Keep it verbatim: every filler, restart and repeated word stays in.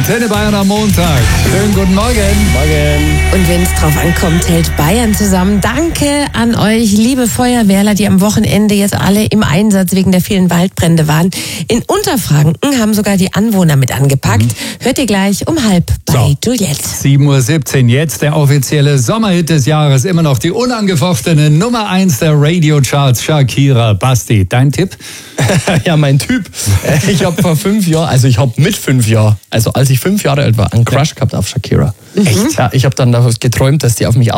Antenne Bayern am Montag. Schönen guten Morgen. Morgen. Und wenn es drauf ankommt, hält Bayern zusammen. Danke an euch, liebe Feuerwehrler, die am Wochenende jetzt alle im Einsatz wegen der vielen Waldbrände waren. In Unterfranken haben sogar die Anwohner mit angepackt. Mhm. Hört ihr gleich um halb bei so. Juliette. sieben Uhr siebzehn, jetzt der offizielle Sommerhit des Jahres. Immer noch die unangefochtene Nummer eins der Radio-Charts, Shakira. Basti, dein Tipp? Ja, mein Typ. Ich habe vor fünf Jahren, also ich habe mit fünf Jahren, also als ich fünf Jahre alt war, einen Crush gehabt auf Shakira. Echt? Ja, ich habe dann geträumt, dass die auf mich